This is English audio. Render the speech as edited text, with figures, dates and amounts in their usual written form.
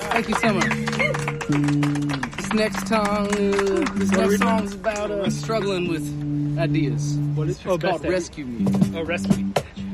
Thank you so much. This next song is about struggling with ideas. What is It's called Rescue Me. Oh, Rescue Me.